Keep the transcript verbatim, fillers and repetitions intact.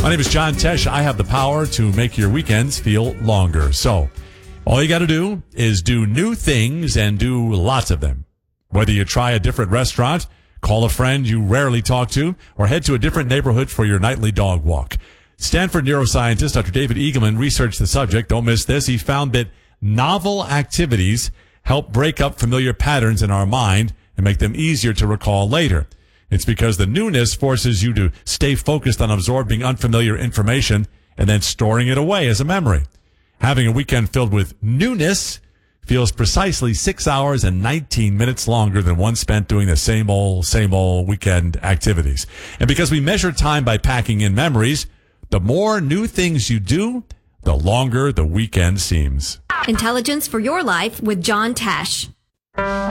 My name is John Tesh. I have the power to make your weekends feel longer. So all you got to do is do new things and do lots of them. Whether you try a different restaurant, call a friend you rarely talk to, or head to a different neighborhood for your nightly dog walk. Stanford neuroscientist Doctor David Eagleman researched the subject. Don't miss this. He found that novel activities help break up familiar patterns in our mind and make them easier to recall later. It's because the newness forces you to stay focused on absorbing unfamiliar information and then storing it away as a memory. Having a weekend filled with newness feels precisely six hours and nineteen minutes longer than one spent doing the same old, same old weekend activities. And because we measure time by packing in memories, the more new things you do, the longer the weekend seems. Intelligence for your life with John Tesh.